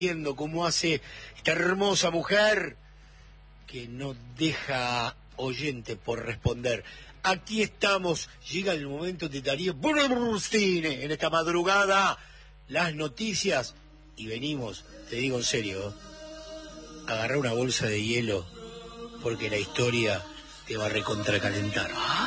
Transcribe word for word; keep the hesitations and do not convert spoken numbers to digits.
viendo cómo hace esta hermosa mujer que no deja oyente por responder. Aquí estamos, llega el momento de Darío Burstine en esta madrugada, las noticias, y venimos, te digo en serio, agarrar una bolsa de hielo, porque la historia te va a recontracalentar.